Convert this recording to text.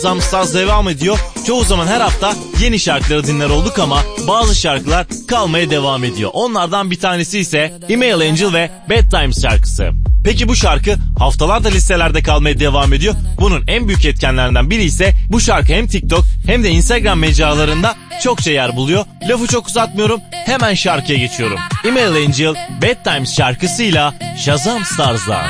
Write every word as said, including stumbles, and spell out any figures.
Shazam Stars devam ediyor. Çoğu zaman her hafta yeni şarkıları dinler olduk ama bazı şarkılar kalmaya devam ediyor. Onlardan bir tanesi ise Email Angel ve Bad Times şarkısı. Peki bu şarkı haftalarda listelerde kalmaya devam ediyor. Bunun en büyük etkenlerinden biri ise bu şarkı hem TikTok hem de Instagram mecralarında çokça yer buluyor. Lafı çok uzatmıyorum, hemen şarkıya geçiyorum. Email Angel, Bad Times şarkısıyla Shazam Stars'da.